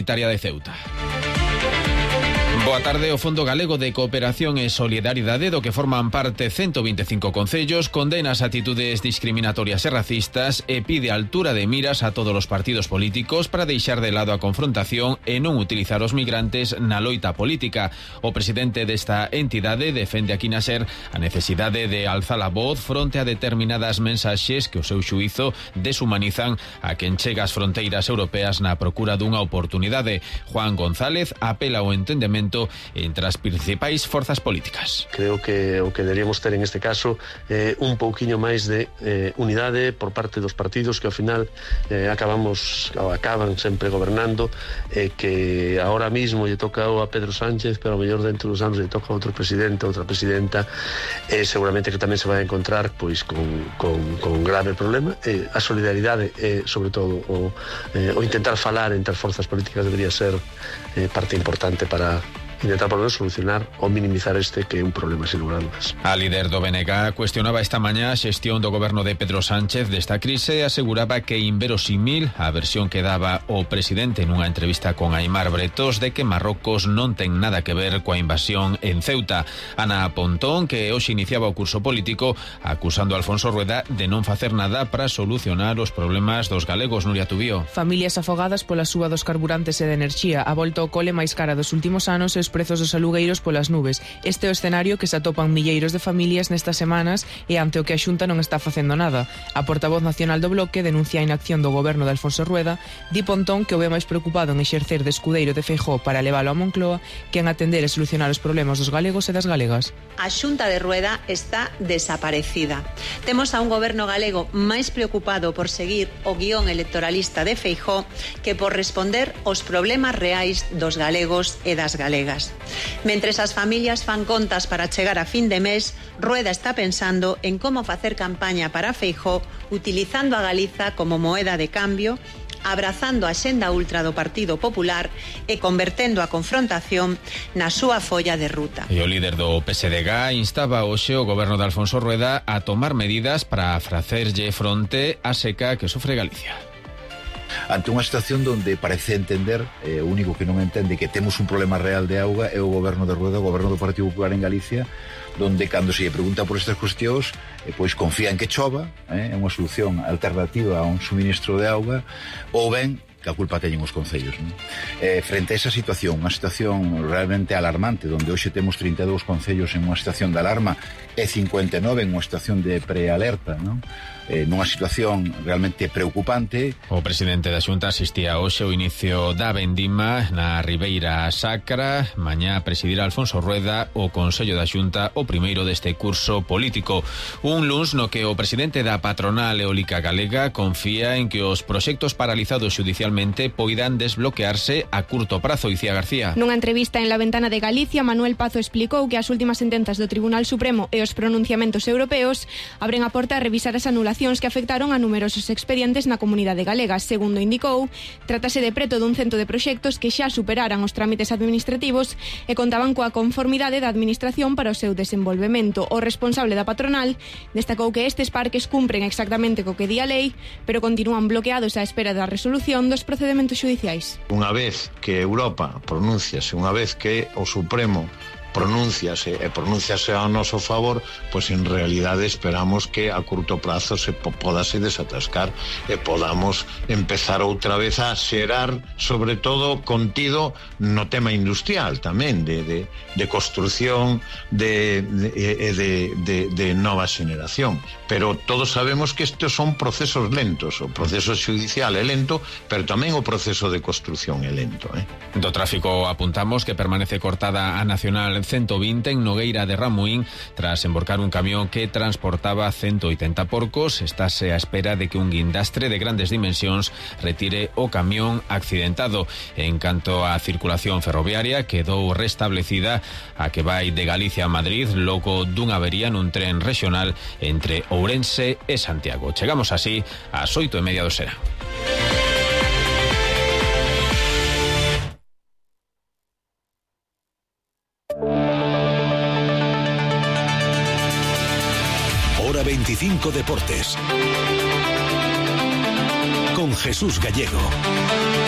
Sanitaria de Ceuta. Boa tarde. O Fondo Galego de Cooperación e Solidariedade, do que forman parte 125 concellos, condena as atitudes discriminatorias e racistas e pide altura de miras a todos os partidos políticos para deixar de lado a confrontación e non utilizar os migrantes na loita política. O presidente desta entidade defende aquí na SER a necesidade de alzar a voz fronte a determinadas mensaxes que o seu xuízo deshumanizan a quen chega ás fronteiras europeas na procura dunha oportunidade. Juan González apela ao entendemento entre as principais forzas políticas. Creo que o que deberíamos ter en este caso un pouquiño máis de unidade por parte dos partidos que ao final acaban sempre gobernando, que ahora mismo lle toca a Pedro Sánchez, pero ao mellor dentro dos anos lle toca a outro presidente, outra presidenta, seguramente que tamén se vai a encontrar pois con grave problema. A solidaridade e sobre todo o intentar falar entre as forzas políticas debería ser parte importante para intentar por lo menos solucionar ou minimizar que é un problema sin lugar a dudas. A líder do BNG cuestionaba esta mañá a xestión do goberno de Pedro Sánchez desta crise e aseguraba que inverosímil a versión que daba o presidente nunha entrevista con Aimar Bretos de que Marrocos non ten nada que ver coa invasión en Ceuta. Ana Pontón, que hoxe iniciaba o curso político, acusando a Alfonso Rueda de non facer nada para solucionar os problemas dos galegos. Nuria Tubío. Familias afogadas pola suba dos carburantes e de enerxía, a volta ao cole máis cara dos últimos anos e os prezos dos alugueiros polas nubes. Este é o escenario que se atopan milleiros de familias nestas semanas e ante o que a Xunta non está facendo nada. A portavoz nacional do Bloque denuncia a inacción do goberno de Alfonso Rueda. Di Pontón que o ve máis preocupado en exercer de escudeiro de Feijóo para leválo a Moncloa que en atender e solucionar os problemas dos galegos e das galegas. A Xunta de Rueda está desaparecida. Temos a un goberno galego máis preocupado por seguir o guión electoralista de Feijóo que por responder aos problemas reais dos galegos e das galegas. Mentres as familias fan contas para chegar a fin de mes, Rueda está pensando en como facer campaña para Feijóo utilizando a Galiza como moeda de cambio, abrazando a xenda ultra do Partido Popular e convertendo a confrontación na súa folla de ruta. E o líder do PSDG instaba hoxe o goberno de Alfonso Rueda a tomar medidas para facerlle fronte á seca que sofre Galicia. Ante unha situación donde parece entender, o único que non entende que temos un problema real de auga é o goberno de Rueda, o goberno do Partido Popular en Galicia, donde cando se lle pregunta por estas cuestións, pois confía en que chova, é unha solución alternativa a un suministro de auga, ou ben que a culpa teñen os concellos, non? Frente a esa situación, unha situación realmente alarmante, donde hoxe temos 32 concellos en unha situación de alarma e 59 en unha situación de prealerta, non? Nunha situación realmente preocupante. O presidente da Xunta asistía hoxe ao inicio da vendima na Ribeira Sacra. Mañá presidirá Alfonso Rueda o Consello da Xunta, o primeiro deste curso político. Un luns no que o presidente da patronal eólica galega confía en que os proxectos paralizados judicialmente poidan desbloquearse a curto prazo. Icía García. Nunha entrevista en La Ventana de Galicia, Manuel Pazo explicou que as últimas sentenzas do Tribunal Supremo e os pronunciamentos europeos abren a porta a revisar as anulacións que afectaron a numerosos expedientes na comunidade galega. Segundo indicou, trátase de preto dun cento de proxectos que xa superaran os trámites administrativos e contaban coa conformidade da administración para o seu desenvolvemento. O responsable da patronal destacou que estes parques cumpren exactamente co que di a lei, pero continúan bloqueados á espera da resolución dos procedementos xudiciais. Unha vez que Europa pronunciase, unha vez que o Supremo pronunciase ao noso favor, pois en realidade esperamos que a curto prazo se podase desatascar e podamos empezar outra vez a xerar, sobre todo contido no tema industrial tamén, de construción de nova xeneración. Pero todos sabemos que estes son procesos lentos, o proceso judicial é lento, pero tamén o proceso de construción é lento. Do tráfico apuntamos que permanece cortada a Nacional 120 en Nogueira de Ramuín tras emborcar un camión que transportaba 180 porcos. Estáse á espera de que un guindastre de grandes dimensións retire o camión accidentado. En canto á circulación ferroviaria, quedou restablecida a que vai de Galicia a Madrid logo dunha avería nun tren regional entre Ourense e Santiago. Chegamos así ás 8:30 do serán. Hora 25 Deportes con Jesús Gallego.